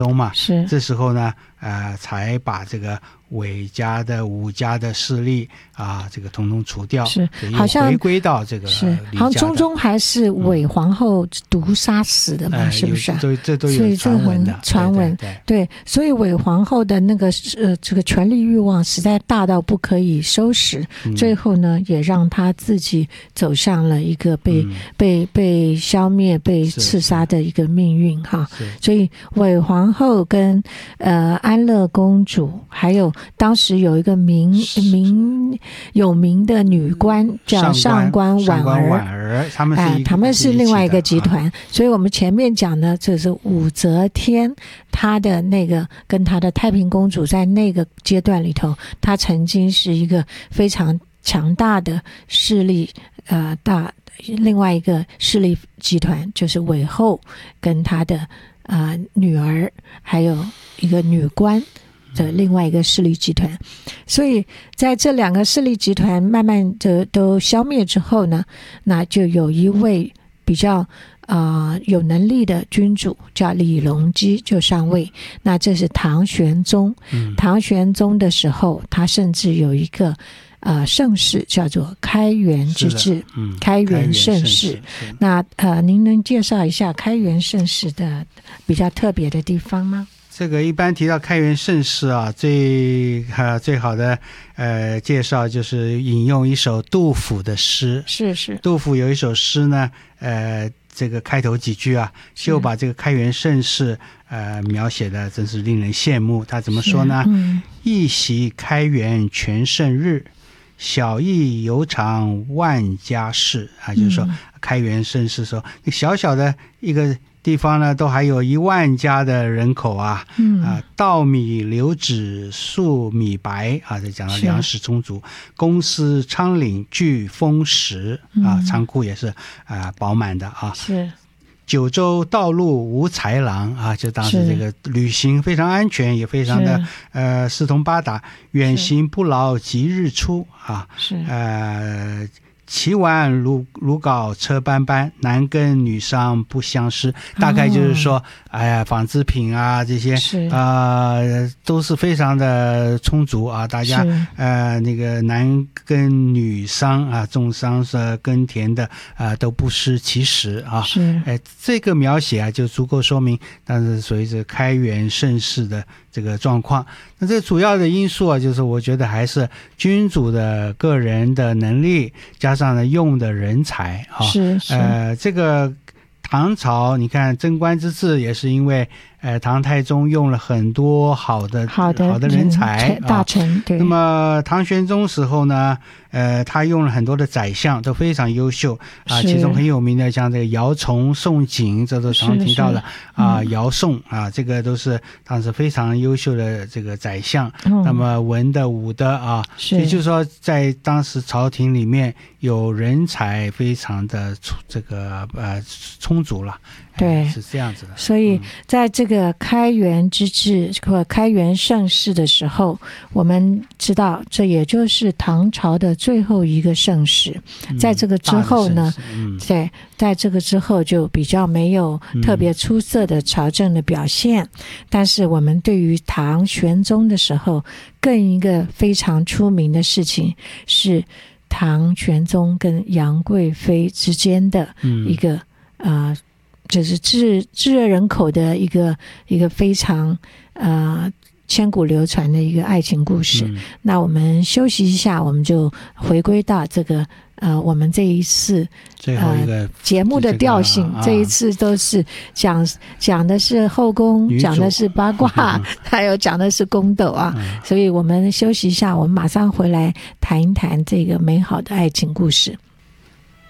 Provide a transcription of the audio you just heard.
嘛， 是这时候呢才把这个韦家的武家的势力啊，这个统统除掉， 是好像回归到这个是李家的， 好像中还是韦皇后毒杀死的嘛，是不是啊？ 这都有传闻的， 传闻对，所以韦皇后的那个这个权力欲望实在大到不可以收拾，最后呢也让她自己走上了一个被消灭、被刺杀的一个命运哈。所以韦皇后跟安乐公主，还有当时有一个有名的女官叫上官婉儿，他们是另外一个集团。所以我们前面讲的就是武则天，她的那个跟她的太平公主在那个阶段里头，她曾经是一个非常强大的势力，另外一个势力集团就是韦后跟她的女儿，还有一个女官的另外一个势力集团。所以在这两个势力集团慢慢的都消灭之后呢，那就有一位比较有能力的君主叫李隆基就上位，那这是唐玄宗。唐玄宗的时候，他甚至有一个盛世叫做开元之治，开元盛世。那您能介绍一下开元盛世的比较特别的地方吗？ 这个一般提到开元盛世啊，最好的介绍就是引用一首杜甫的诗。是杜甫有一首诗呢，这个开头几句啊，就把这个开元盛世描写的真是令人羡慕。他怎么说呢？一袭开元全盛日，小邑犹长万家事啊，就是说开元盛世的时候，小小的一个地方呢，都还有10000家的人口啊，稻米流脂粟米白啊，这讲到粮食充足，公司仓廪具丰实啊，仓库也是饱满的啊。是九州道路无豺狼啊，就当时这个旅行非常安全，也非常的四通八达，远行不劳即日出啊。齐碗如缟车斑斑，男耕女商不相失。大概就是说，纺织品啊这些都是非常的充足啊。大家那个男耕女商啊，种桑是耕田的都不失其时啊。这个描写啊就足够说明当时属于是开元盛世的这个状况。那这主要的因素啊，就是我觉得还是君主的个人的能力，加上呢用的人才啊。这个唐朝你看贞观之治也是因为唐太宗用了很多好的人才大臣。对。那么唐玄宗时候呢，他用了很多的宰相，都非常优秀啊。其中很有名的像这个姚崇、宋璟，这都常提到的姚宋啊，这个都是当时非常优秀的这个宰相。那么文的武的啊，也就是说在当时朝廷里面有人才非常的这个充足了。对，是这样子的。所以在这个开元之治或开元盛世的时候，我们知道这也就是唐朝的最后一个盛世。在这个之后呢，在这个之后就比较没有特别出色的朝政的表现。但是我们对于唐玄宗的时候，更一个非常出名的事情是唐玄宗跟杨贵妃之间的一个就是炙热人口的一个非常千古流传的一个爱情故事。那我们休息一下，我们就回归到这个我们这一次最后一个节目的调性。这一次都是讲的是后宫，讲的是八卦，还有讲的是宫斗啊。所以我们休息一下，我们马上回来谈一谈这个美好的爱情故事。